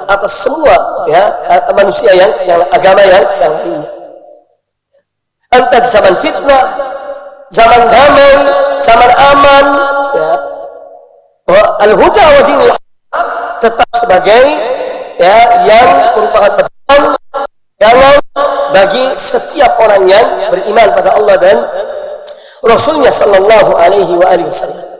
atas semua manusia yang agama yang lainnya. Anta di zaman fitnah, zaman damai, zaman aman, al-huda wa dinul haq tetap sebagai yang merupakan pedoman jalan bagi setiap orang yang beriman pada Allah dan Rasulnya sallallahu alaihi wasallam.